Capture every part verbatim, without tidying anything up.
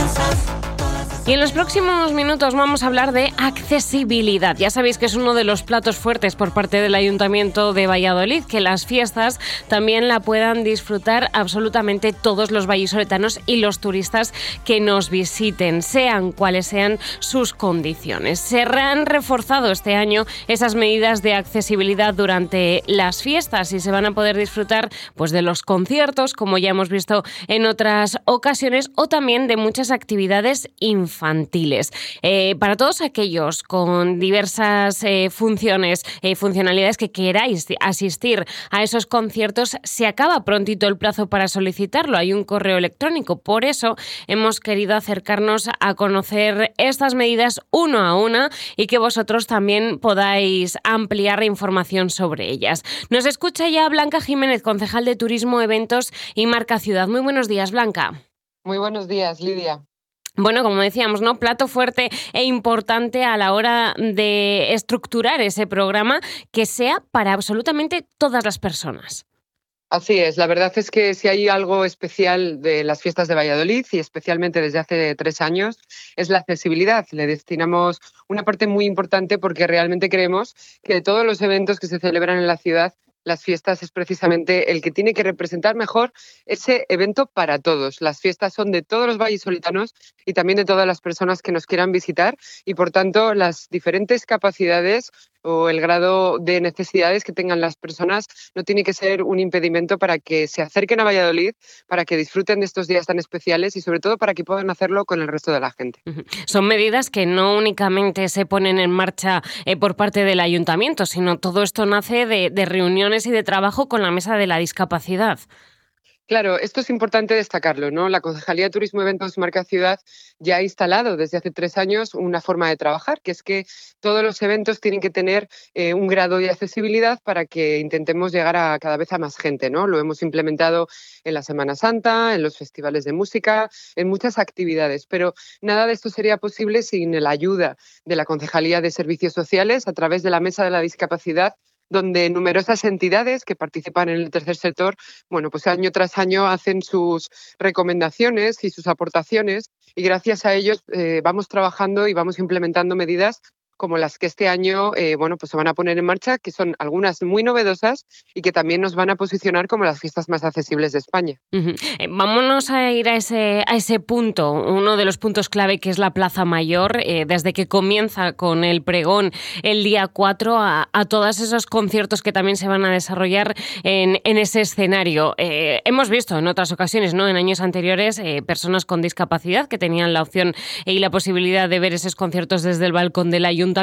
Y en los próximos minutos vamos a hablar de accesibilidad. Ya sabéis que es uno de los platos fuertes por parte del Ayuntamiento de Valladolid, que las fiestas también la puedan disfrutar absolutamente todos los vallisoletanos y los turistas que nos visiten, sean cuales sean sus condiciones. Se han reforzado este año esas medidas de accesibilidad durante las fiestas y se van a poder disfrutar pues, de los conciertos, como ya hemos visto en otras ocasiones, o también de muchas actividades infantiles. infantiles. Eh, para todos aquellos con diversas eh, funciones, eh, funcionalidades que queráis asistir a esos conciertos, se acaba prontito el plazo para solicitarlo. Hay un correo electrónico. Por eso hemos querido acercarnos a conocer estas medidas uno a una y que vosotros también podáis ampliar información sobre ellas. Nos escucha ya Blanca Jiménez, concejal de Turismo, Eventos y Marca Ciudad. Muy buenos días, Blanca. Muy buenos días, Lidia. Bueno, como decíamos, ¿no? Plato fuerte e importante a la hora de estructurar ese programa que sea para absolutamente todas las personas. Así es, la verdad es que si hay algo especial de las fiestas de Valladolid y especialmente desde hace tres años es la accesibilidad. Le destinamos una parte muy importante porque realmente creemos que de todos los eventos que se celebran en la ciudad, las fiestas es precisamente el que tiene que representar mejor ese evento para todos. Las fiestas son de todos los vallisoletanos y también de todas las personas que nos quieran visitar y, por tanto, las diferentes capacidades o el grado de necesidades que tengan las personas no tiene que ser un impedimento para que se acerquen a Valladolid, para que disfruten de estos días tan especiales y sobre todo para que puedan hacerlo con el resto de la gente. Son medidas que no únicamente se ponen en marcha eh, por parte del ayuntamiento, sino todo esto nace de, de reuniones y de trabajo con la Mesa de la Discapacidad. Claro, esto es importante destacarlo, ¿no? La Concejalía de Turismo, Eventos y Marca Ciudad ya ha instalado desde hace tres años una forma de trabajar, que es que todos los eventos tienen que tener eh, un grado de accesibilidad para que intentemos llegar a cada vez a más gente, ¿no? Lo hemos implementado en la Semana Santa, en los festivales de música, en muchas actividades, pero nada de esto sería posible sin la ayuda de la Concejalía de Servicios Sociales a través de la Mesa de la Discapacidad, donde numerosas entidades que participan en el tercer sector, bueno, pues año tras año hacen sus recomendaciones y sus aportaciones y gracias a ellos eh, vamos trabajando y vamos implementando medidas como las que este año eh, bueno, pues se van a poner en marcha, que son algunas muy novedosas y que también nos van a posicionar como las fiestas más accesibles de España. Uh-huh. Eh, vámonos a ir a ese, a ese punto, uno de los puntos clave que es la Plaza Mayor, eh, desde que comienza con el pregón el día cuatro a, a todos esos conciertos que también se van a desarrollar en, en ese escenario. Eh, hemos visto en otras ocasiones, ¿no? En años anteriores, eh, personas con discapacidad que tenían la opción y la posibilidad de ver esos conciertos desde el balcón del ayuntamiento.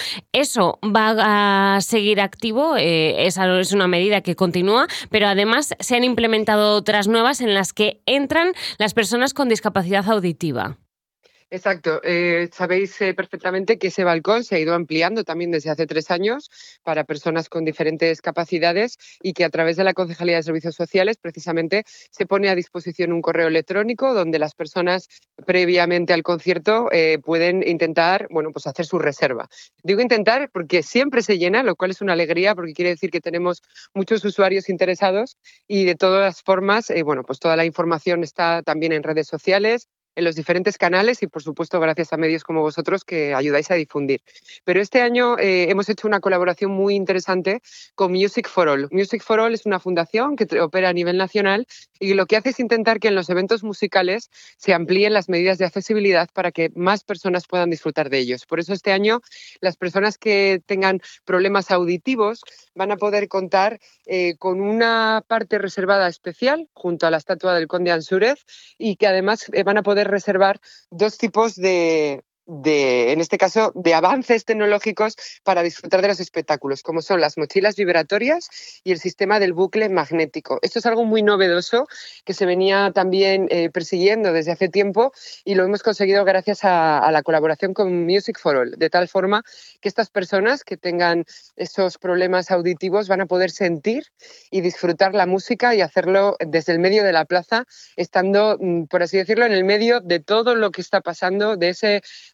Eso va a seguir activo, eh, esa es una medida que continúa, pero además se han implementado otras nuevas en las que entran las personas con discapacidad auditiva. Exacto. Eh, sabéis eh, perfectamente que ese balcón se ha ido ampliando también desde hace tres años para personas con diferentes capacidades y que a través de la Concejalía de Servicios Sociales precisamente se pone a disposición un correo electrónico donde las personas previamente al concierto eh, pueden intentar, bueno, pues hacer su reserva. Digo intentar porque siempre se llena, lo cual es una alegría porque quiere decir que tenemos muchos usuarios interesados y de todas formas, eh, bueno, pues toda la información está también en redes sociales, en los diferentes canales y, por supuesto, gracias a medios como vosotros que ayudáis a difundir. Pero este año eh, hemos hecho una colaboración muy interesante con Music for All. Music for All es una fundación que opera a nivel nacional y lo que hace es intentar que en los eventos musicales se amplíen las medidas de accesibilidad para que más personas puedan disfrutar de ellos. Por eso este año las personas que tengan problemas auditivos van a poder contar eh, con una parte reservada especial junto a la estatua del Conde Ansúrez y que además eh, van a poder reservar dos tipos de, de, en este caso, de avances tecnológicos para disfrutar de los espectáculos, como son las mochilas vibratorias y el sistema del bucle magnético. Esto es algo muy novedoso que se venía también eh, persiguiendo desde hace tiempo y lo hemos conseguido gracias a, a la colaboración con Music for All, de tal forma que estas personas que tengan esos problemas auditivos van a poder sentir y disfrutar la música y hacerlo desde el medio de la plaza, estando, por así decirlo, en el medio de todo lo que está pasando, de ese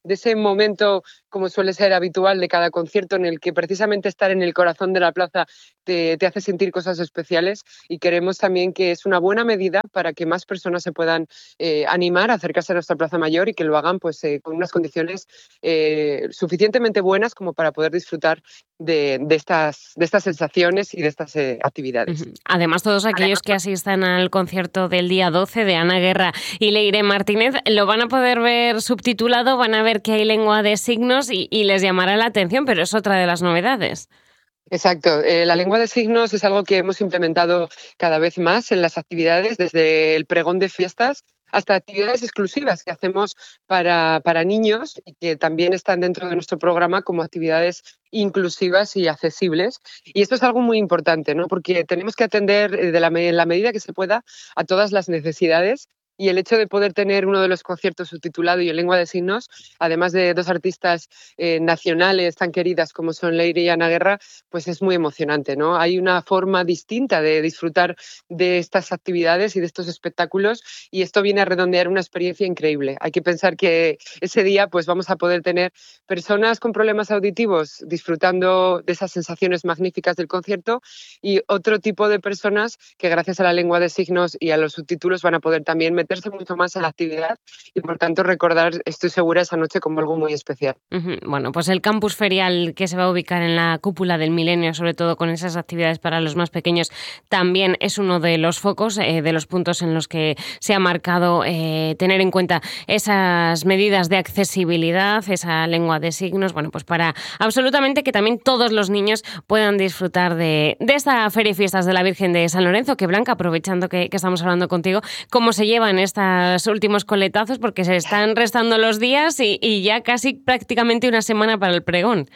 de ese momento, como suele ser habitual de cada concierto, en el que precisamente estar en el corazón de la plaza te, te hace sentir cosas especiales, y queremos también que es una buena medida para que más personas se puedan eh, animar a acercarse a nuestra Plaza Mayor y que lo hagan pues eh, con unas condiciones eh, suficientemente buenas como para poder disfrutar de, de, estas, de estas sensaciones y de estas eh, actividades. Uh-huh. Además, todos aquellos que asistan al concierto del día doce de Ana Guerra y Leire Martínez lo van a poder ver subtitulado, van a ver que hay lengua de signos y, y les llamará la atención, pero es otra de las novedades. Exacto. Eh, la lengua de signos es algo que hemos implementado cada vez más en las actividades, desde el pregón de fiestas hasta actividades exclusivas que hacemos para, para niños y que también están dentro de nuestro programa como actividades inclusivas y accesibles. Y esto es algo muy importante, ¿no? Porque tenemos que atender de la, en la medida que se pueda a todas las necesidades. Y el hecho de poder tener uno de los conciertos subtitulado y en lengua de signos, además de dos artistas eh, nacionales tan queridas como son Leire y Ana Guerra, pues es muy emocionante, ¿no? Hay una forma distinta de disfrutar de estas actividades y de estos espectáculos, y esto viene a redondear una experiencia increíble. Hay que pensar que ese día pues vamos a poder tener personas con problemas auditivos disfrutando de esas sensaciones magníficas del concierto, y otro tipo de personas que gracias a la lengua de signos y a los subtítulos van a poder también meter meterse mucho más en la actividad y, por tanto, recordar, estoy segura, esa noche como algo muy especial. Uh-huh. Bueno, pues el campus ferial que se va a ubicar en la cúpula del Milenio, sobre todo con esas actividades para los más pequeños, también es uno de los focos, eh, de los puntos en los que se ha marcado eh, tener en cuenta esas medidas de accesibilidad, esa lengua de signos, bueno, pues para absolutamente que también todos los niños puedan disfrutar de, de esta Feria y Fiestas de la Virgen de San Lorenzo. Que Blanca, aprovechando que, que estamos hablando contigo, ¿cómo se llevan estos últimos coletazos? Porque se están restando los días y, y ya casi prácticamente una semana para el pregón.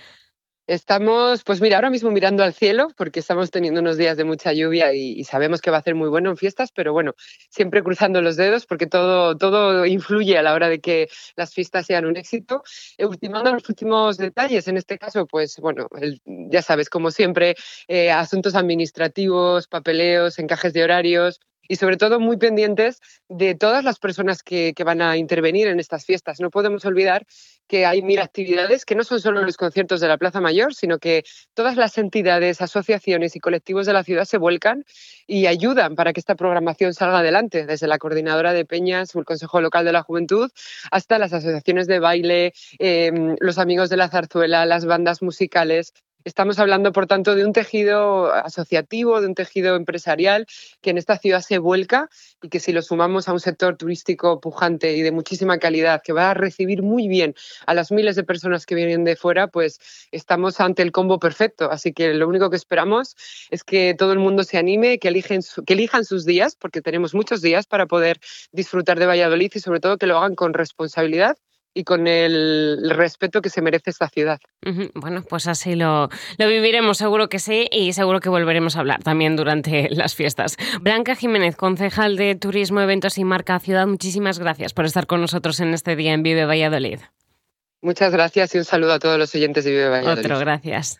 Estamos, pues mira, ahora mismo mirando al cielo, porque estamos teniendo unos días de mucha lluvia y, y sabemos que va a ser muy bueno en fiestas, pero bueno, siempre cruzando los dedos porque todo, todo influye a la hora de que las fiestas sean un éxito. Eh, ultimando los últimos detalles, en este caso, pues bueno, el, ya sabes, como siempre, eh, asuntos administrativos, papeleos, encajes de horarios, y sobre todo muy pendientes de todas las personas que, que van a intervenir en estas fiestas. No podemos olvidar que hay mil actividades que no son solo los conciertos de la Plaza Mayor, sino que todas las entidades, asociaciones y colectivos de la ciudad se vuelcan y ayudan para que esta programación salga adelante, desde la Coordinadora de Peñas o el Consejo Local de la Juventud hasta las asociaciones de baile, eh, los amigos de la zarzuela, las bandas musicales. Estamos hablando, por tanto, de un tejido asociativo, de un tejido empresarial que en esta ciudad se vuelca y que, si lo sumamos a un sector turístico pujante y de muchísima calidad que va a recibir muy bien a las miles de personas que vienen de fuera, pues estamos ante el combo perfecto. Así que lo único que esperamos es que todo el mundo se anime, que eligen, su, que elijan sus días, porque tenemos muchos días para poder disfrutar de Valladolid, y sobre todo que lo hagan con responsabilidad y con el respeto que se merece esta ciudad. Uh-huh. Bueno, pues así lo, lo viviremos, seguro que sí, y seguro que volveremos a hablar también durante las fiestas. Blanca Jiménez, concejal de Turismo, Eventos y Marca Ciudad, muchísimas gracias por estar con nosotros en este día en Vive Valladolid. Muchas gracias y un saludo a todos los oyentes de Vive Valladolid. Otro, gracias.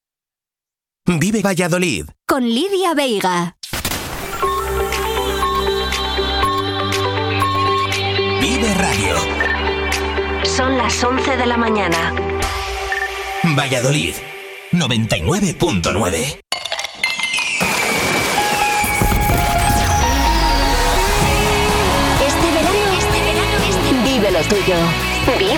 Vive Valladolid. Con Lidia Veiga. Vive Radio. Son las once de la mañana. Valladolid, noventa y nueve punto nueve. Este verano, este verano, este... vive lo tuyo. Vive